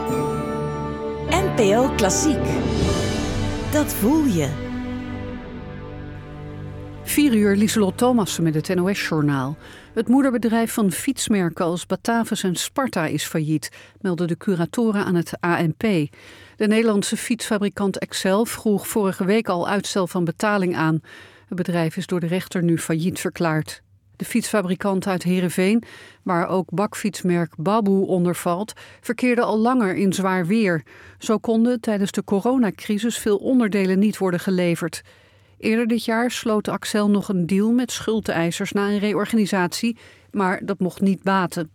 NPO Klassiek. Dat voel je. 4:00, Lieselot Thomassen met het NOS-journaal. Het moederbedrijf van fietsmerken als Batavus en Sparta is failliet, melden de curatoren aan het ANP. De Nederlandse fietsfabrikant Excel vroeg vorige week al uitstel van betaling aan. Het bedrijf is door de rechter nu failliet verklaard. De fietsfabrikant uit Heerenveen, waar ook bakfietsmerk Baboe onder valt, verkeerde al langer in zwaar weer. Zo konden tijdens de coronacrisis veel onderdelen niet worden geleverd. Eerder dit jaar sloot Axel nog een deal met schuldeisers na een reorganisatie, maar dat mocht niet baten.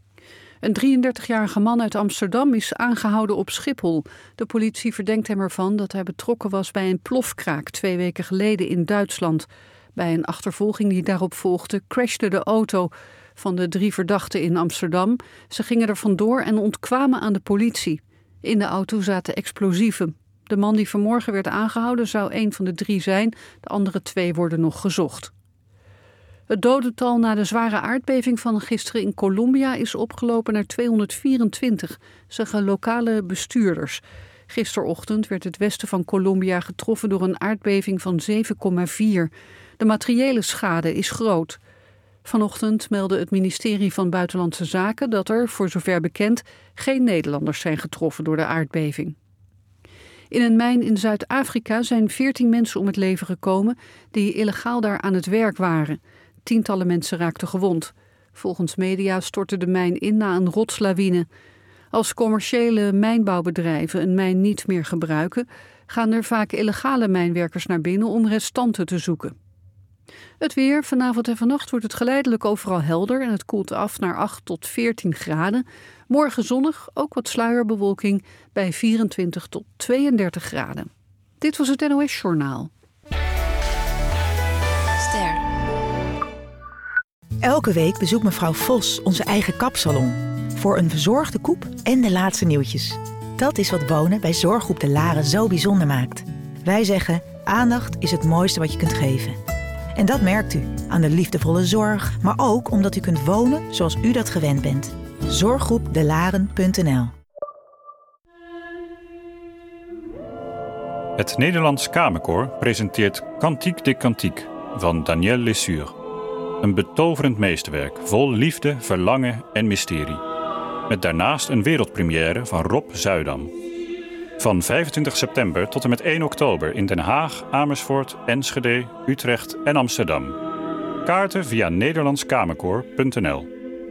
Een 33-jarige man uit Amsterdam is aangehouden op Schiphol. De politie verdenkt hem ervan dat hij betrokken was bij een plofkraak 2 weken geleden in Duitsland. Bij een achtervolging die daarop volgde, crashte de auto van de 3 verdachten in Amsterdam. Ze gingen er vandoor en ontkwamen aan de politie. In de auto zaten explosieven. De man die vanmorgen werd aangehouden zou een van de 3 zijn. De andere 2 worden nog gezocht. Het dodental na de zware aardbeving van gisteren in Colombia is opgelopen naar 224, zeggen lokale bestuurders. Gisterochtend werd het westen van Colombia getroffen door een aardbeving van 7,4. De materiële schade is groot. Vanochtend meldde het ministerie van Buitenlandse Zaken dat er, voor zover bekend, geen Nederlanders zijn getroffen door de aardbeving. In een mijn in Zuid-Afrika zijn 14 mensen om het leven gekomen die illegaal daar aan het werk waren. Tientallen mensen raakten gewond. Volgens media stortte de mijn in na een rotslawine. Als commerciële mijnbouwbedrijven een mijn niet meer gebruiken, gaan er vaak illegale mijnwerkers naar binnen om restanten te zoeken. Het weer, vanavond en vannacht wordt het geleidelijk overal helder en het koelt af naar 8 tot 14 graden. Morgen zonnig, ook wat sluierbewolking bij 24 tot 32 graden. Dit was het NOS-journaal. Ster. Elke week bezoekt mevrouw Vos onze eigen kapsalon. Voor een verzorgde koep en de laatste nieuwtjes. Dat is wat wonen bij Zorggroep De Laren zo bijzonder maakt. Wij zeggen, aandacht is het mooiste wat je kunt geven. En dat merkt u aan de liefdevolle zorg, maar ook omdat u kunt wonen zoals u dat gewend bent. Zorggroepdelaren.nl. Het Nederlands Kamerkoor presenteert Cantique des Cantiques van Daniel Lesure. Een betoverend meesterwerk vol liefde, verlangen en mysterie. Met daarnaast een wereldpremière van Rob Zuidam. Van 25 september tot en met 1 oktober in Den Haag, Amersfoort, Enschede, Utrecht en Amsterdam. Kaarten via nederlandskamerkoor.nl.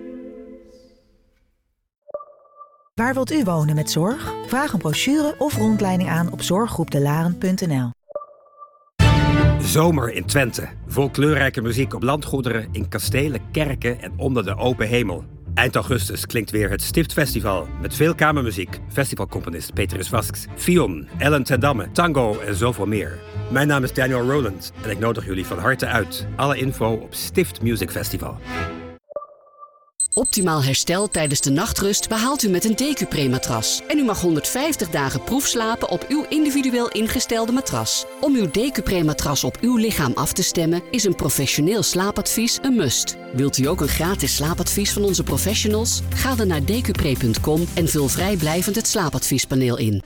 Waar wilt u wonen met zorg? Vraag een brochure of rondleiding aan op zorggroepdelaren.nl. Zomer in Twente. Vol kleurrijke muziek op landgoederen, in kastelen, kerken en onder de open hemel. Eind augustus klinkt weer het Stiftfestival met veel kamermuziek, festivalcomponist Petrus Vasks, Fion, Ellen ten Damme, tango en zoveel meer. Mijn naam is Daniel Rowland en ik nodig jullie van harte uit. Alle info op Stift Music Festival. Optimaal herstel tijdens de nachtrust behaalt u met een Decupre-matras. En u mag 150 dagen proefslapen op uw individueel ingestelde matras. Om uw Decupre-matras op uw lichaam af te stemmen is een professioneel slaapadvies een must. Wilt u ook een gratis slaapadvies van onze professionals? Ga dan naar decupre.com en vul vrijblijvend het slaapadviespaneel in.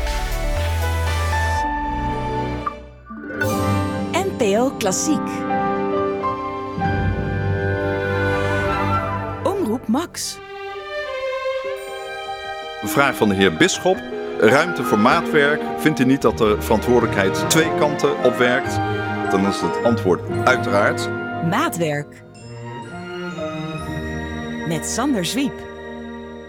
NPO Klassiek. Max. Een vraag van de heer Bisschop. Ruimte voor maatwerk. Vindt u niet dat de verantwoordelijkheid 2 kanten opwerkt? Dan is het antwoord uiteraard. Maatwerk. Met Sander Zwiep.